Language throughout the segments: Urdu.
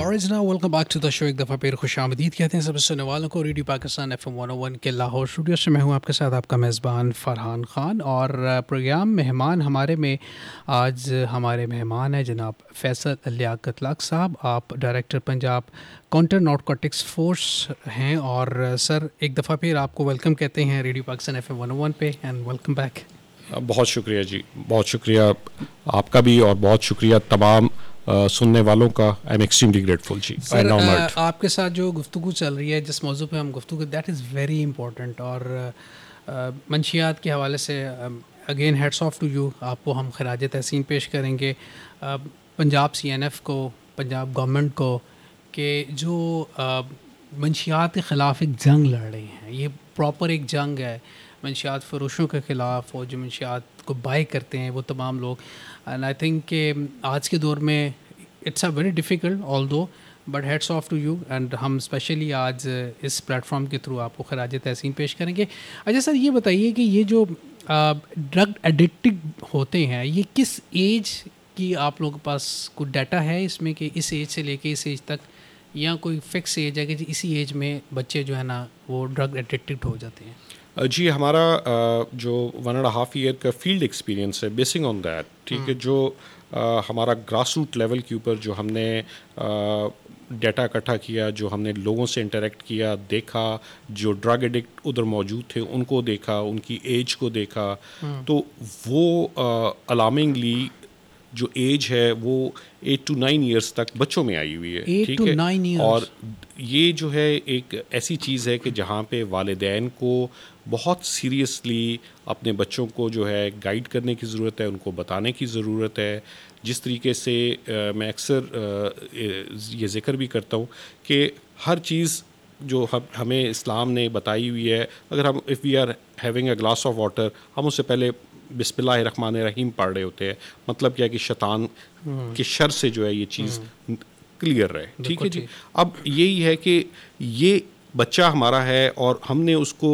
Alright now welcome back to the show. एक दफ़ा फिर खुश आमदीद कहते हैं सभी सुनने वालों को रेडियो पाकिस्तान FM 101 के लाहौर स्टूडियो से. मैं हूं आपके साथ आपका मेज़बान फरहान ख़ान, और प्रोग्राम मेहमान हमारे में आज हमारे मेहमान हैं जनाब फैसल लियाकत लाक साहब. आप director Punjab counter narcotics force हैं. और सर एक दफ़ा फिर आपको वेलकम कहते हैं रेडियो पाकिस्तान FM 101 पे, एंड वेलकम बैक. बहुत शुक्रिया जी, बहुत शुक्रिया आपका भी, और बहुत शुक्रिया तमाम सुनने वालों का. I am extremely grateful ji. Sir आपके साथ जो गुफ्तगू चल रही है, जिस मौजू पे हम गुफ्तगू, दैट इज़ वेरी इंपॉर्टेंट. और मंशियात के हवाले से again heads of to you. आपको हम खराज तहसीन पेश करेंगे पंजाब CNF को, पंजाब गवर्नमेंट को, कि जो मंशियात के ख़िलाफ़ एक जंग लड़ रही हैं. ये प्रॉपर एक जंग है मंशियात फरोशों के ख़िलाफ़, और जो मंशियात को बाय करते हैं वो तमाम लोग. एंड आई थिंक कि आज के दौर में it's a very difficult although, but heads of to you. And हम स्पेशली आज इस प्लेटफॉर्म के थ्रू आपको खराज तहसीन पेश करेंगे. अच्छा सर, ये बताइए कि ये जो ड्रग एडिक्टेड होते हैं, ये किस एज की आप लोगों के पास कोई डाटा है इसमें, कि इस एज से लेके इस एज तक, या कोई फिक्स एज है कि इसी एज में बच्चे जो है ना वो ड्रग एडिक्टेड हो जाते हैं? जी, हमारा जो 1.5 ईयर का फील्ड एक्सपीरियंस है, बेसिंग ऑन दैट, ठीक है, जो हमारा ग्रास रूट लेवल के ऊपर जो हमने डाटा इकट्ठा किया, जो हमने लोगों से इंटरेक्ट किया, देखा, जो ड्रग एडिक्ट उधर मौजूद थे उनको देखा, उनकी एज को देखा, तो वो अलार्मिंगली जो एज है वो 8 to 9 ईयर्स तक बच्चों में आई हुई है. 8 to 9 years. और ये जो है एक ऐसी चीज़ है कि जहाँ पे वालिदैन को बहुत सीरियसली अपने बच्चों को जो है गाइड करने की ज़रूरत है, उनको बताने की ज़रूरत है. जिस तरीके से मैं अक्सर ये ज़िक्र भी करता हूँ कि हर चीज़ जो हमें इस्लाम ने बताई हुई है, अगर हम if we are having a glass of water, हम उससे पहले बिस्मिल्लाहिर्रहमानिर्रहीम पढ़ रहे होते हैं. मतलब क्या है कि शैतान के शर से जो है ये चीज़ क्लियर रहे. ठीक है जी. अब यही है कि ये बच्चा हमारा है, और हमने उसको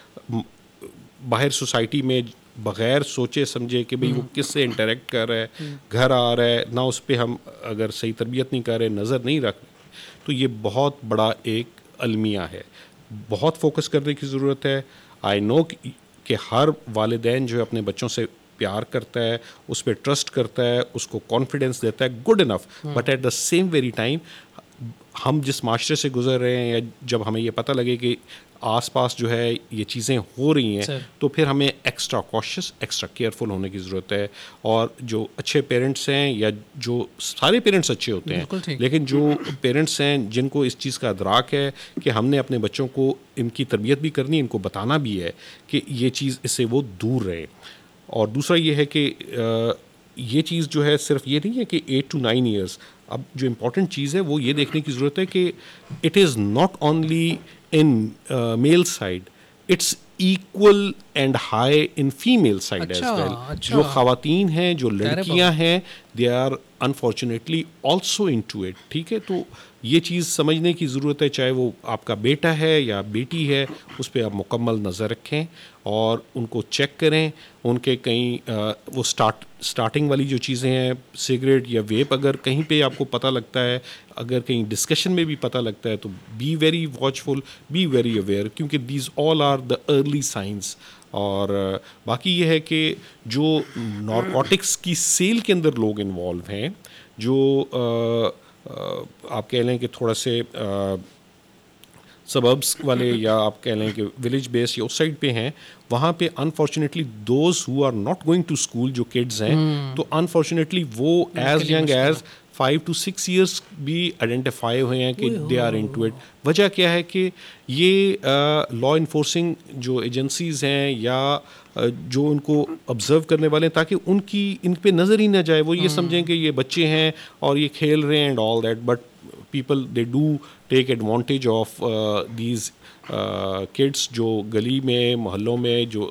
बाहर सोसाइटी में बग़ैर सोचे समझे कि भाई वो किससे इंटरेक्ट कर रहा है, घर आ रहा है ना, उस पर हम अगर सही तरबियत नहीं कर रहे, नज़र नहीं रख रहे, तो ये बहुत बड़ा एक अलमिया है. बहुत फोकस करने की ज़रूरत है. आई नो कि हर वालिदैन जो है अपने बच्चों से प्यार करता है, उस पर ट्रस्ट करता है, उसको कॉन्फिडेंस देता है, good enough. But at the same very time हम जिस माशरे से गुजर रहे हैं, या जब हमें ये पता लगे कि आसपास जो है ये चीज़ें हो रही हैं, तो फिर हमें एक्स्ट्रा कॉशियस, एक्स्ट्रा केयरफुल होने की ज़रूरत है. और जो अच्छे पेरेंट्स हैं, या जो सारे पेरेंट्स अच्छे होते हैं, लेकिन जो पेरेंट्स हैं जिनको इस चीज़ का अदराक है कि हमने अपने बच्चों को इनकी तरबियत भी करनी है, इनको बताना भी है कि ये चीज़ इससे वो दूर रहे. और दूसरा ये है कि ये चीज़ जो है सिर्फ ये नहीं है कि 8 to 9 ईयर्स. अब जो इम्पॉर्टेंट चीज़ है वो ये देखने की ज़रूरत है कि it is not only in male side, it's equal and high in female side as well. जो ख़वातीन हैं, जो लड़कियां हैं, they are unfortunately also in to it. ठीक है, तो ये चीज़ समझने की ज़रूरत है. चाहे वो आपका बेटा है या बेटी है, उस पर आप मुकम्मल नज़र रखें और उनको चेक करें. उनके कहीं वो स्टार्टिंग वाली जो चीज़ें हैं, सिगरेट या वेप, अगर कहीं पे आपको पता लगता है, अगर कहीं डिस्कशन में भी पता लगता है, तो be very watchful, be very aware, क्योंकि these all are the early signs. और बाकी ये है कि जो नारकोटिक्स की सेल के अंदर लोग इन्वॉल्व हैं, जो आप कह लें कि थोड़ा से सबर्ब्स वाले, या आप कह लें कि विलेज बेस या उस साइड पे हैं, वहाँ पे unfortunately those who are not going to school, जो किड्स हैं, तो अनफॉर्चुनेटली वो as young age 5 to 6 years भी आइडेंटिफाई हुए हैं कि दे आर इनटू इट. वजह क्या है कि ये लॉ इन्फोर्सिंग जो एजेंसीज़ हैं, या जो उनको ऑब्ज़र्व करने वाले हैं, ताकि इन पे नज़र ही ना जाए, वो ये समझें कि ये बच्चे हैं और ये खेल रहे हैं and all that. But people they do take advantage of these kids जो गली में, मोहल्लों में, जो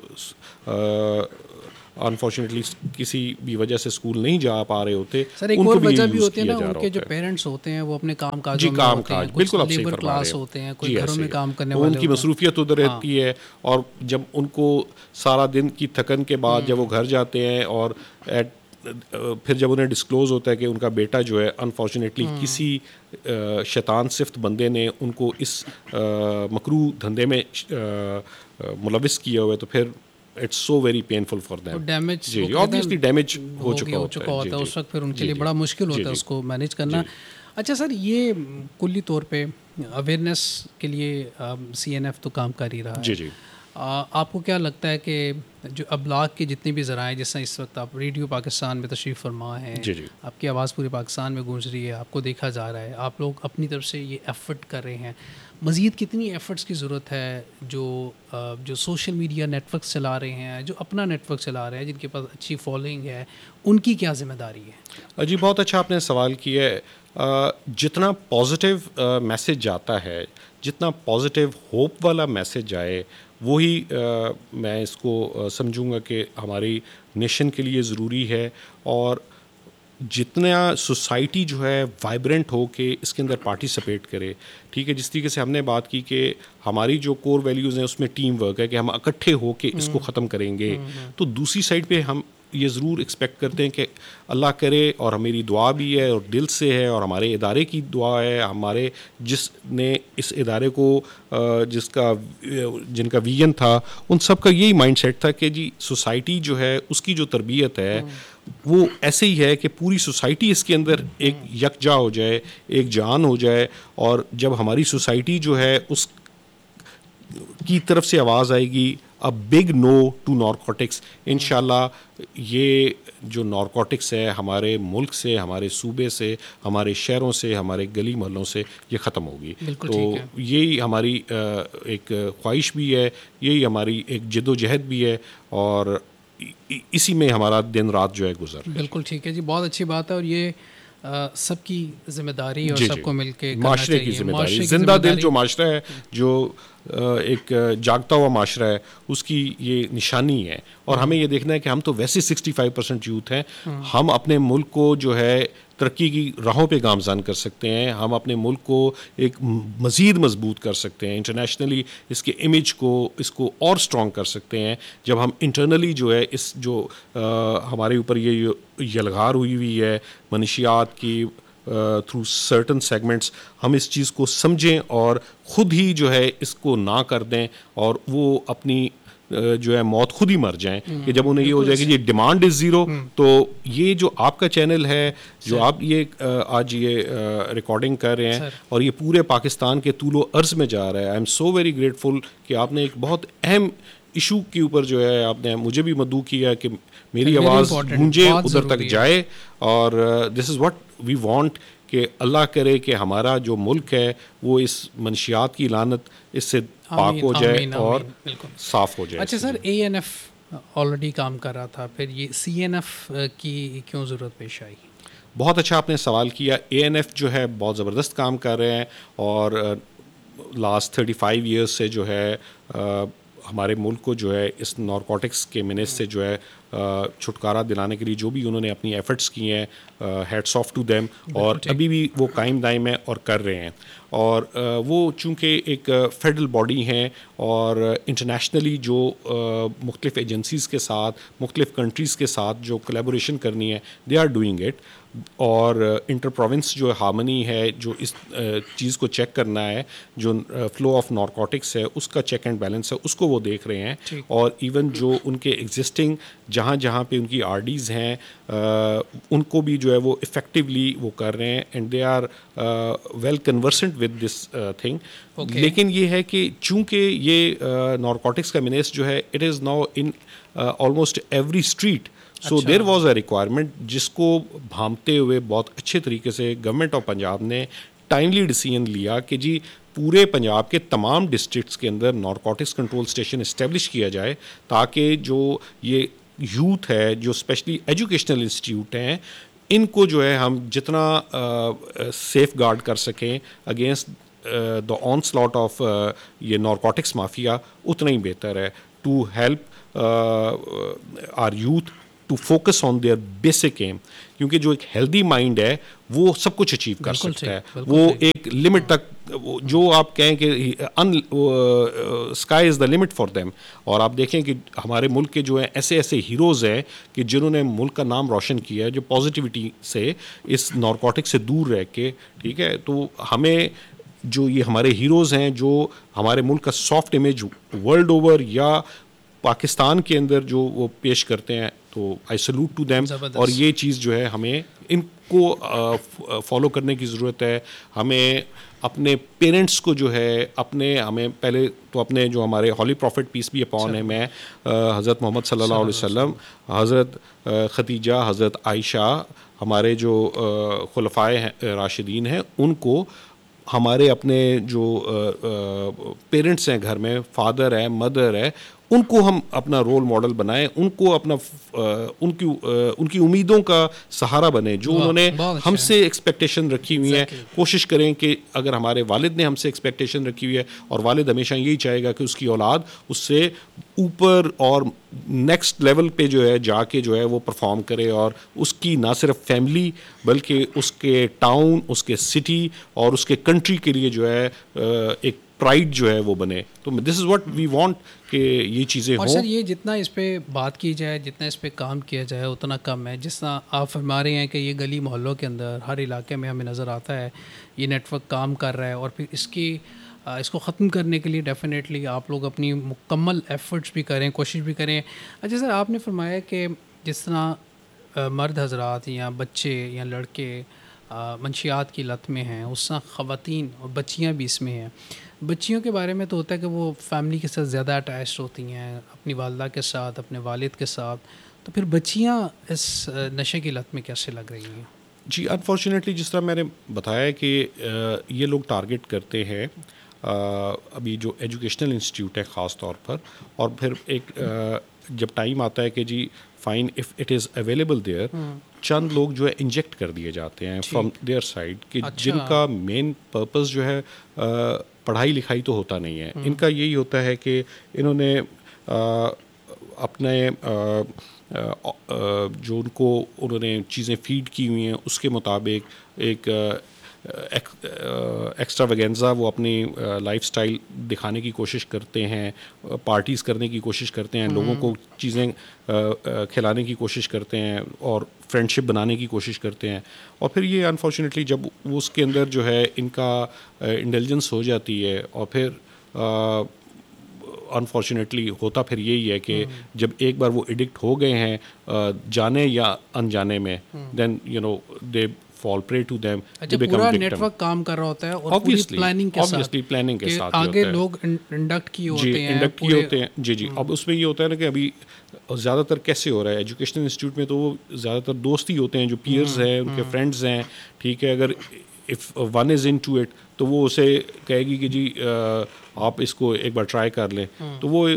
अनफॉर्चुनेटली किसी भी वजह से स्कूल नहीं जा पा रहे होते. सर एक और वजह भी होती है ना, उनके जो पेरेंट्स होते हैं वो अपने काम काज में होते हैं, बिल्कुल आप सही लेबर फरमा रहे क्लास हैं, होते हैं, कोई घरों में काम करने वाले, उनकी मसरूफियत उधर रहती है. और जब उनको सारा दिन की थकन के बाद जब वो घर जाते हैं, और एट پھر جب انہیں ڈسکلوز ہوتا ہے کہ ان کا بیٹا جو ہے انفارچونیٹلی کسی شیطان صفت بندے نے ان کو اس مکروہ دھندے میں ملوث کیا ہوا ہے، تو پھر it's so very painful for them. Damage G obviously damage ہو چکا ہوتا ہے اس وقت، پھر ان کے لیے بڑا مشکل ہوتا ہے اس کو مینیج کرنا. اچھا سر، یہ کلی طور پہ اویئرنیس کے لیے سی این ایف تو کام کر ہی رہا ہے. جی جی. آپ کو کیا لگتا ہے کہ جو ابلاغ کے جتنے بھی ذرائع، جس طرح اس وقت آپ ریڈیو پاکستان میں تشریف فرما ہیں، جی جی، آپ کی آواز پورے پاکستان میں گونج رہی ہے، آپ کو دیکھا جا رہا ہے، آپ لوگ اپنی طرف سے یہ ایفرٹ کر رہے ہیں، مزید کتنی ایفرٹس کی ضرورت ہے جو سوشل میڈیا نیٹ ورکس چلا رہے ہیں، جو اپنا نیٹ ورک چلا رہے ہیں، جن کے پاس اچھی فالوئنگ ہے، ان کی کیا ذمہ داری ہے؟ جی بہت اچھا آپ نے سوال کیا ہے. جتنا پازیٹیو میسج جاتا ہے، جتنا پازیٹیو ہوپ والا میسج آئے، وہی میں اس کو سمجھوں گا کہ ہماری نیشن کے لیے ضروری ہے. اور جتنا سوسائٹی جو ہے وائبرنٹ ہو کے اس کے اندر پارٹیسپیٹ کرے. ٹھیک ہے، جس طریقے سے ہم نے بات کی کہ ہماری جو کور ویلیوز ہیں اس میں ٹیم ورک ہے، کہ ہم اکٹھے ہو کے اس کو ختم کریں گے. تو دوسری سائڈ پہ ہم یہ ضرور ایکسپیکٹ کرتے ہیں کہ اللہ کرے، اور میری دعا بھی ہے اور دل سے ہے، اور ہمارے ادارے کی دعا ہے، ہمارے جس نے اس ادارے کو جن کا ویژن تھا، ان سب کا یہی مائنڈ سیٹ تھا کہ جی سوسائٹی جو ہے اس کی جو تربیت ہے وہ ایسے ہی ہے کہ پوری سوسائٹی اس کے اندر ایک یکجا ہو جائے، ایک جان ہو جائے. اور جب ہماری سوسائٹی جو ہے اس کی طرف سے آواز آئے گی a big no to narcotics, انشاءاللہ یہ جو نارکوٹکس ہے ہمارے ملک سے، ہمارے صوبے سے، ہمارے شہروں سے، ہمارے گلی محلوں سے یہ ختم ہوگی. تو یہی ہماری ایک خواہش بھی ہے، یہی ہماری ایک جد و جہد بھی ہے، اور اسی میں ہمارا دن رات جو ہے گزر. بالکل ٹھیک ہے جی، بہت اچھی بات ہے. اور یہ سب کی ذمہ داری اور سب کو مل کے معاشرے کی ذمہ داری، زندہ دل جو معاشرہ ہے، جو ایک جاگتا ہوا معاشرہ ہے، اس کی یہ نشانی ہے. اور ہمیں یہ دیکھنا ہے کہ ہم تو ویسے 65% یوتھ ہیں، ہم اپنے ملک کو جو ہے ترقی کی راہوں پہ گامزن کر سکتے ہیں، ہم اپنے ملک کو ایک مزید مضبوط کر سکتے ہیں، انٹرنیشنلی اس کے امیج کو، اس کو اور اسٹرانگ کر سکتے ہیں جب ہم انٹرنلی جو ہے اس جو ہمارے اوپر یہ یلغار ہوئی ہے منشیات کی تھرو سرٹن سیگمنٹس، ہم اس چیز کو سمجھیں اور خود ہی جو ہے اس کو نہ کر دیں، اور وہ اپنی جو ہے موت خود ہی مر جائیں. کہ جب انہیں یہ ہو جائے کہ یہ ڈیمانڈ از زیرو، تو یہ جو آپ کا چینل ہے، جو آپ یہ آج یہ ریکارڈنگ کر رہے ہیں، اور یہ پورے پاکستان کے طول و عرض میں جا رہا ہے. I am so very grateful کہ آپ نے ایک بہت اہم ایشو کے اوپر جو ہے آپ نے مجھے بھی مدعو کیا کہ میری آواز گونجے، ادھر تک جائے. اور دس از واٹ وی وانٹ، کہ اللہ کرے کہ ہمارا جو ملک ہے وہ اس منشیات کی لعنت اس سے پاک ہو جائے اور صاف ہو جائے. اچھا سر، اے این ایف آلریڈی کام کر رہا تھا، پھر یہ سی این ایف کی کیوں ضرورت پیش آئی؟ بہت اچھا آپ نے سوال کیا. اے این ایف جو ہے بہت زبردست کام کر رہے ہیں، اور لاسٹ 35 ایئرس سے جو ہے ہمارے ملک کو جو ہے اس نارکوٹکس کے مینیج سے جو ہے چھٹکارا دلانے کے لیے جو بھی انہوں نے اپنی ایفرٹس کی ہیں، ہیٹس آف ٹو دیم. اور ابھی بھی وہ قائم دائم ہیں اور کر رہے ہیں. اور وہ چونکہ ایک فیڈرل باڈی ہیں، اور انٹرنیشنلی جو مختلف ایجنسیز کے ساتھ، مختلف کنٹریز کے ساتھ جو کولیبوریشن کرنی ہے، دے آر ڈوئنگ اٹ. اور انٹر پروونس جو ہارمنی ہے، جو اس چیز کو چیک کرنا ہے، جو فلو آف نارکوٹکس ہے اس کا چیک اینڈ بیلنس ہے، اس کو وہ دیکھ رہے ہیں. اور ایون جو ان کے ایگزسٹنگ جہاں جہاں پہ ان کی آر ڈیز ہیں، ان کو بھی جو ہے وہ افیکٹولی وہ کر رہے ہیں. And they are well conversant with this thing. لیکن یہ ہے کہ چونکہ یہ نارکوٹکس کا مینیس جو ہے it is now in almost every street. So there was a requirement جس کو بھانپتے ہوئے بہت اچھے طریقے سے گورنمنٹ آف پنجاب نے ٹائملی ڈیسیژن لیا کہ جی پورے پنجاب کے تمام ڈسٹرکٹس کے اندر نارکوٹکس کنٹرول اسٹیشن اسٹیبلش کیا جائے، تاکہ جو یہ یوتھ ہے، جو اسپیشلی ایجوکیشنل انسٹیٹیوٹ ہیں، ان کو جو ہے ہم جتنا سیف گارڈ کر سکیں against the on slot of یہ نارکوٹکس مافیا، اتنا ہی بہتر ہے to help are youth to focus on their basic M, کیونکہ جو ایک ہیلدی مائنڈ ہے وہ سب کچھ اچیو کر سکتا ہے. وہ ایک لمٹ تک, جو آپ کہیں کہ sky is the limit for them. اور آپ دیکھیں کہ ہمارے ملک کے جو ہیں ایسے ایسے ہیروز ہیں کہ جنہوں نے ملک کا نام روشن کیا ہے, جو پازیٹیوٹی سے, اس نارکوٹک سے دور رہ کے, ٹھیک ہے. تو ہمیں جو یہ ہمارے ہیروز ہیں جو ہمارے ملک کا سافٹ امیج ورلڈ اوور یا پاکستان کے اندر جو وہ پیش کرتے ہیں, تو آئی سلوٹ ٹو دیم. اور یہ چیز جو ہے ہمیں ان کو فالو کرنے کی ضرورت ہے. ہمیں اپنے پیرنٹس کو جو ہے ہمیں پہلے تو اپنے جو ہمارے ہولی پروفٹ پیس بھی اپون ہے, میں حضرت محمد صلی اللہ علیہ وسلم, حضرت ختیجہ, حضرت عائشہ, ہمارے جو خلفائے راشدین ہیں, ان کو ہمارے اپنے جو پیرنٹس ہیں گھر میں, فادر ہے, مدر ہے, ان کو ہم اپنا رول ماڈل بنائیں, ان کو اپنا ان کی امیدوں کا سہارا بنیں, جو انہوں نے ہم سے ایکسپیکٹیشن رکھی ہوئی ہیں. کوشش کریں کہ اگر ہمارے والد نے ہم سے ایکسپیکٹیشن رکھی ہوئی ہے, اور والد ہمیشہ یہی چاہے گا کہ اس کی اولاد اس سے اوپر اور نیکسٹ لیول پہ جو ہے جا کے جو ہے وہ پرفارم کرے, اور اس کی نہ صرف فیملی بلکہ اس کے ٹاؤن, اس کے سٹی اور اس کے کنٹری کے لیے جو ہے ایک پرائڈ جو ہے وہ بنے. تو دس از واٹ وی وانٹ کہ یہ چیزیں ہوں. اور سر یہ جتنا اس پہ بات کی جائے, جتنا اس پہ کام کیا جائے اتنا کم ہے. جس طرح آپ فرما رہے ہیں کہ یہ گلی محلوں کے اندر ہر علاقے میں ہمیں نظر آتا ہے یہ نیٹ ورک کام کر رہا ہے, اور پھر اس کو ختم کرنے کے لیے ڈیفینیٹلی آپ لوگ اپنی مکمل ایفرٹس بھی کریں, کوشش بھی کریں. اچھا سر, آپ نے فرمایا کہ جس طرح مرد حضرات یا بچے یا لڑکے منشیات کی لت میں ہیں, اس طرح خواتین اور بچیاں بھی اس میں ہیں. بچیوں کے بارے میں تو ہوتا ہے کہ وہ فیملی کے ساتھ زیادہ اٹیچ ہوتی ہیں, اپنی والدہ کے ساتھ, اپنے والد کے ساتھ. تو پھر بچیاں اس نشے کی لت میں کیسے لگ رہی ہیں؟ جی انفارچونیٹلی جس طرح میں نے بتایا کہ یہ لوگ ٹارگٹ کرتے ہیں ابھی جو ایجوکیشنل انسٹیٹیوٹ ہے خاص طور پر, اور پھر ایک جب ٹائم آتا ہے کہ جی fine if it is available there, چند لوگ جو ہے انجیکٹ کر دیے جاتے ہیں فرام دیئر سائڈ, کہ جن کا مین پرپز جو ہے پڑھائی لکھائی تو ہوتا نہیں ہے. ان کا یہی ہوتا ہے کہ انہوں نے اپنے جو انہوں نے چیزیں فیڈ کی ہوئی ہیں اس کے مطابق ایک ایکسٹرا ویگنزا وہ اپنی لائف سٹائل دکھانے کی کوشش کرتے ہیں, پارٹیز کرنے کی کوشش کرتے ہیں, لوگوں کو چیزیں کھلانے کی کوشش کرتے ہیں, اور فرینڈ شپ بنانے کی کوشش کرتے ہیں. اور پھر یہ انفارچونیٹلی جب اس کے اندر جو ہے ان کا انٹیلیجنس ہو جاتی ہے, اور پھر انفارچونیٹلی ہوتا پھر یہی ہے کہ جب ایک بار وہ ایڈکٹ ہو گئے ہیں جانے یا انجانے میں, then you know they fall prey to them. پورا نیٹ ورک کام کر رہا ہوتا ہے, اور پوری پلاننگ کے ساتھ آگے لوگ انڈکٹ کیے ہوتے ہیں. جی اب اس میں یہ ہوتا ہے نا کہ ابھی زیادہ تر کیسے ہو رہا ہے ایجوکیشنل انسٹیٹیوٹ میں, تو وہ زیادہ تر دوست ہی ہوتے ہیں جو پیئرز ہیں, ان کے فرینڈز ہیں, ٹھیک ہے. اگر if one is in to it تو وہ اسے کہے گی کہ جی آپ اس کو ایک بار ٹرائی کر لیں. تو وہ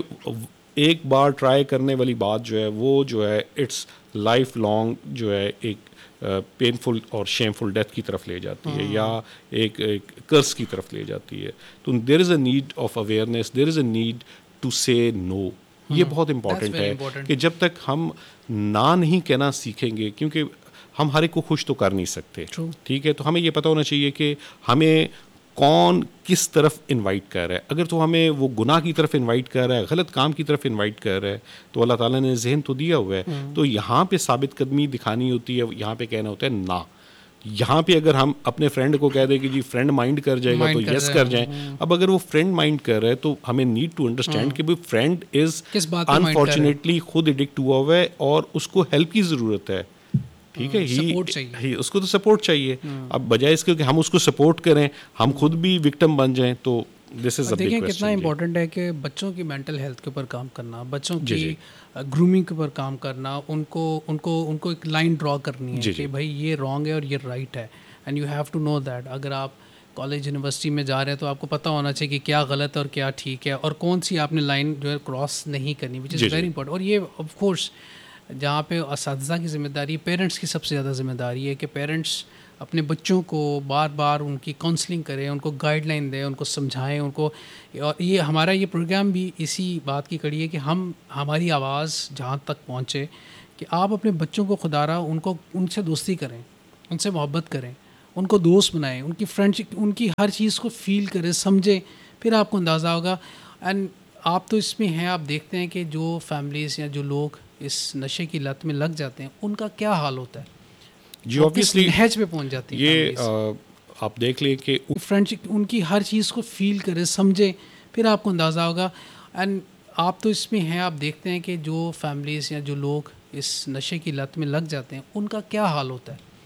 ایک بار ٹرائی کرنے والی بات جو ہے وہ جو ہے اٹس لائف لانگ جو ہے ایک پینفل اور شیمفل ڈیتھ کی طرف لے جاتی ہے, یا ایک کرس کی طرف لے جاتی ہے. تو دیر از a need of awareness, there is a need to سے نو. یہ بہت امپورٹنٹ ہے کہ جب تک ہم نہ نہیں کہنا سیکھیں گے, کیونکہ ہم ہر ایک کو خوش تو کر نہیں سکتے, ٹھیک ہے. تو ہمیں یہ پتہ ہونا چاہیے کہ ہمیں کون کس طرف انوائٹ کر رہا ہے. اگر تو ہمیں وہ گناہ کی طرف انوائٹ کر رہا ہے, غلط کام کی طرف انوائٹ کر رہا ہے, تو اللہ تعالیٰ نے ذہن تو دیا ہوا ہے, تو یہاں پہ ثابت قدمی دکھانی ہوتی ہے, یہاں پہ کہنا ہوتا ہے نہ. یہاں پہ اگر ہم اپنے فرینڈ کو کہہ دیں کہ جی فرینڈ مائنڈ کر جائے گا تو یس کر جائیں. اب اگر وہ فرینڈ مائنڈ کر رہا ہے تو ہمیں نیڈ ٹو انڈرسٹینڈ کہ فرینڈ از انفارچونیٹلی خود ایڈکٹ ہوا ہوا ہے, اور اس کو ہیلپ کی ضرورت ہے, ٹھیک ہے. اس کو تو سپورٹ چاہیے. اب بجائے اس کے کہ ہم اس کو سپورٹ کریں, ہم خود بھی وکٹم بن جائیں. تو دس از دیکھیں کتنا امپورٹنٹ ہے کہ بچوں کی مینٹل ہیلتھ کے اوپر کام کرنا, بچوں کی گرومنگ کے اوپر کام کرنا, ان کو ایک لائن ڈرا کرنی ہے کہ بھائی یہ رانگ ہے اور یہ رائٹ ہے, and you have to know that. اگر آپ کالج یونیورسٹی میں جا رہے ہیں تو آپ کو پتہ ہونا چاہیے کہ کیا غلط ہے اور کیا ٹھیک ہے, اور کون سی آپ نے لائن جو ہے کراس نہیں کرنی, وچ از ویری امپورٹنٹ. اور یہ آف کورس جہاں پہ اساتذہ کی ذمہ داری, پیرنٹس کی سب سے زیادہ ذمہ داری ہے کہ پیرنٹس اپنے بچوں کو بار بار ان کی کاؤنسلنگ کریں, ان کو گائیڈ لائن دیں, ان کو سمجھائیں, ان کو. اور یہ ہمارا یہ پروگرام بھی اسی بات کی کڑی ہے کہ ہماری آواز جہاں تک پہنچے کہ آپ اپنے بچوں کو خدا رہا ان سے دوستی کریں، ان سے محبت کریں، ان کو دوست بنائیں، ان کی فرینڈشپ، ان کی ہر چیز کو فیل کریں، سمجھیں، پھر آپ کو اندازہ ہوگا. اینڈ آپ تو اس میں ہیں، آپ دیکھتے ہیں کہ جو فیملیز یا جو لوگ اس نشے کی لت میں لگ جاتے ہیں ان کا کیا حال ہوتا ہے، جی وہ کس آبویسلی نہج پہ پہنچ جاتی ہیں یہ فیملیز. آپ دیکھ لیں کہ فرینڈشپ، ان کی ہر چیز کو فیل کریں، سمجھیں، پھر آپ کو اندازہ ہوگا. اینڈ آپ تو اس میں ہیں، آپ دیکھتے ہیں کہ جو فیملیز یا جو لوگ اس نشے کی لت میں لگ جاتے ہیں ان کا کیا حال ہوتا ہے.